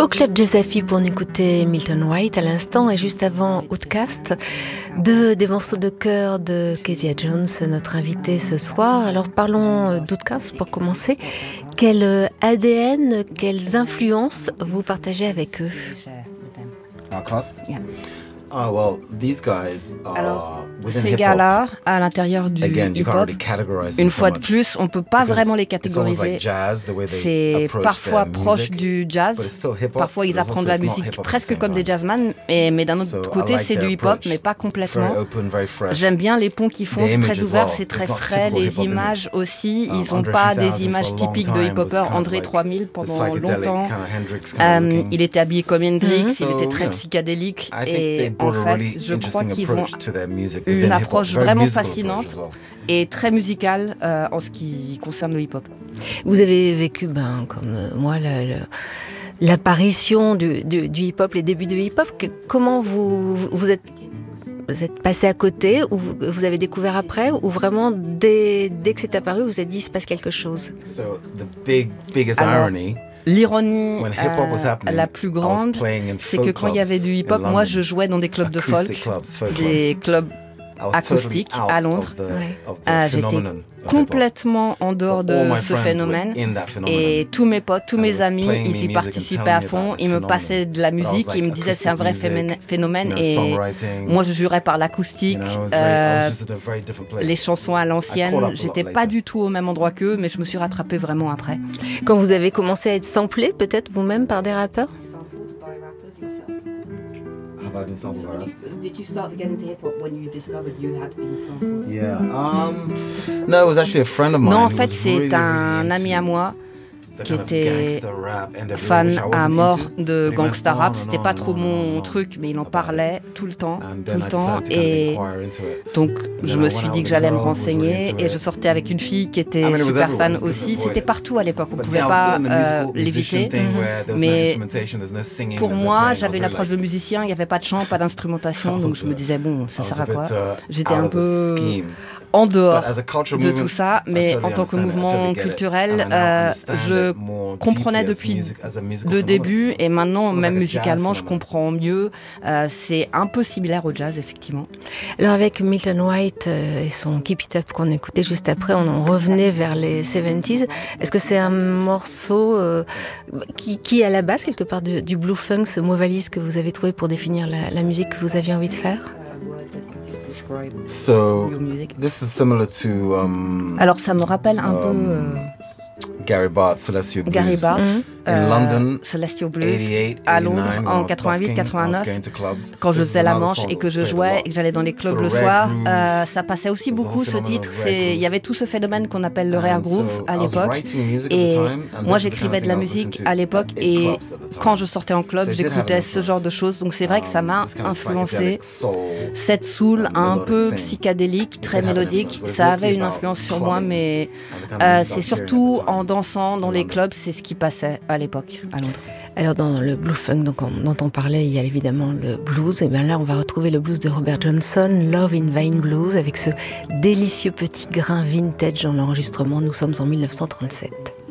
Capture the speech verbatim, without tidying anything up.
Au Club Jazz Affi pour écouter Milton White à l'instant et juste avant Outcast, deux des morceaux de chœur de Kezia Jones, notre invitée ce soir. Alors parlons d'Outcast pour commencer. Quel A D N, quelles influences vous partagez avec eux? Outcast? Yeah. Oh, well, these guys are Alors, ces gars-là, à l'intérieur du hip-hop, une fois de plus, on ne peut pas vraiment les catégoriser. C'est parfois proche du jazz, parfois ils apprennent de la musique presque comme des jazzman, et, mais d'un autre côté, c'est du hip-hop, mais pas complètement. J'aime bien les ponts qu'ils font, c'est très ouvert, c'est très frais, les images aussi, ils n'ont pas des images typiques de hip-hopper. André trois mille, pendant longtemps, um, il était habillé comme Hendrix, il était très psychédélique, et en fait, je crois qu'ils ont une approche vraiment fascinante et très musicale euh, en ce qui concerne le hip-hop. Vous avez vécu, ben, comme euh, moi, la, la, l'apparition du, du, du hip-hop, les débuts du hip-hop. Que, comment vous, vous êtes Vous êtes passé à côté, ou vous, vous avez découvert après, ou vraiment dès, dès que c'est apparu, vous vous êtes dit il se passe quelque chose? So, the big, biggest Alors, irony. L'ironie euh, la plus grande, c'est que quand il y avait du hip-hop, moi je jouais dans des clubs de folk, des clubs acoustiques à Londres. Euh, j'étais complètement en dehors de ce phénomène et tous mes potes, tous mes amis, ils y participaient à fond, ils me passaient de la musique, ils me disaient c'est un vrai phénomène et moi je jurais par l'acoustique, euh, les chansons à l'ancienne, j'étais pas du tout au même endroit qu'eux, mais je me suis rattrapée vraiment après. Quand vous avez commencé à être samplé peut-être vous-même par des rappeurs? Did you start to get into hip-hop when you discovered you had been sampled? Yeah. Um, no, it was actually a friend of mine. Non, en fait, c'est un ami à moi qui était fan à mort de gangsta rap. C'était pas trop mon truc, mais il en parlait tout le temps, tout le temps. Et donc, je me suis dit que j'allais me renseigner. Et je sortais avec une fille qui était super fan aussi. C'était partout à l'époque, on pouvait pas euh, l'éviter. Mm-hmm. Mais pour moi, j'avais une approche de musicien. Il n'y avait pas de chant, pas d'instrumentation. Donc, je me disais, bon, ça sert à quoi? J'étais un peu en dehors de tout ça, mais en tant que mouvement culturel, euh, je comprenais depuis le début et maintenant, même musicalement, je comprends mieux. Euh, c'est un peu similaire au jazz, effectivement. Alors avec Milton White euh, et son Keep It Up qu'on écoutait juste après, on en revenait vers les soixante-dix. Est-ce que c'est un morceau euh, qui, qui, à la base, quelque part, du, du blue funk, ce mot valise que vous avez trouvé pour définir la, la musique que vous aviez envie de faire? So, this is similar to, um, Alors ça me rappelle un um, peu euh, Gary Bart's Celestial Blues. Gary Bart's, mm-hmm. euh, In London, Celestial Blues à Londres en quatre-vingt-huit quatre-vingt-neuf, quand je faisais la manche et que je jouais et que j'allais dans les clubs le soir, euh, ça passait aussi beaucoup ce titre. C'est, il y avait tout ce phénomène qu'on appelle le rare groove à l'époque. Et moi j'écrivais de la musique à l'époque et quand je sortais en club, j'écoutais ce genre de choses. Donc c'est vrai que ça m'a influencé. Cette soul un peu psychédélique, très mélodique, ça avait une influence sur moi, mais euh, c'est surtout en dansant dans les clubs, c'est ce qui passait à l'époque à Londres. Alors dans le blue funk donc on, dont on parlait, il y a évidemment le blues. Et bien là, on va retrouver le blues de Robert Johnson, Love in Vine Blues, avec ce délicieux petit grain vintage dans l'enregistrement. Nous sommes en dix-neuf cent trente-sept.